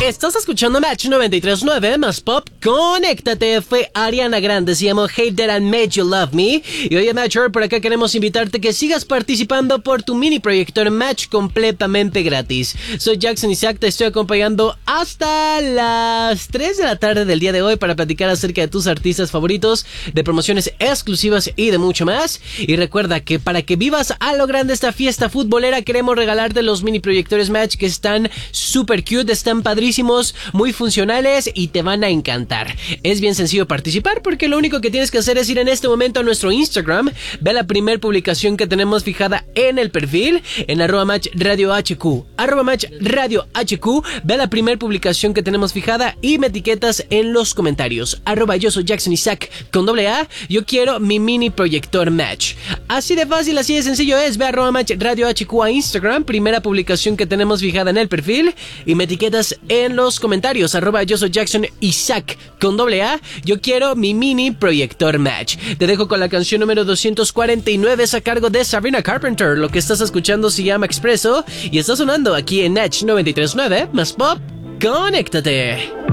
Estás escuchando Match 93.9 más Pop. Conéctate. Fue Ariana Grande, se llamó Hate That I Made You Love Me. Y oye, Matcher, por acá queremos invitarte que sigas participando por tu mini proyector Match completamente gratis. Soy Jackson Isaac, te estoy acompañando hasta las 3 de la tarde del día de hoy para platicar acerca de tus artistas favoritos, de promociones exclusivas y de mucho más. Y recuerda que para que vivas a lo grande esta fiesta futbolera, queremos regalarte los mini proyectores Match que están super cute, están padrísimos, muy funcionales y te van a encantar. Es bien sencillo participar porque lo único que tienes que hacer es ir en este momento a nuestro Instagram, ve la primer publicación que tenemos fijada en el perfil, en @matchradiohq, @matchradiohq, ve la primer publicación que tenemos fijada y me etiquetas en los comentarios, @yo soy Jackson Isaac con AA, yo quiero mi mini proyector Match. Así de fácil, así de sencillo es, ve a @matchradiohq a Instagram, primera publicación que tenemos fijada en el perfil y me etiquetas en los comentarios, yo soy Jackson Isaac con AA, yo quiero mi mini proyector Match. Te dejo con la canción número 249, es a cargo de Sabrina Carpenter. Lo que estás escuchando se llama Expreso y está sonando aquí en Match 93.9 más Pop. Conéctate.